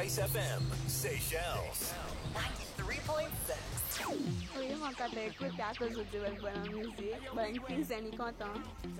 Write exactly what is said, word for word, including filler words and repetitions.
Paradise F M, Seychelles. ninety-three point six. Oui, mon tata écoute à cause de bonne musique. Bonne quinzaine, content.